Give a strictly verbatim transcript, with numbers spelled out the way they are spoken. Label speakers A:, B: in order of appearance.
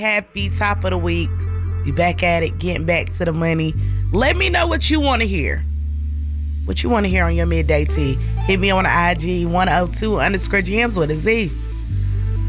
A: Happy top of the week. We back at it, getting back to the money. Let me know what you want to hear. What you want to hear on your midday tea. Hit me on the I G one oh two underscore G M's with a Z.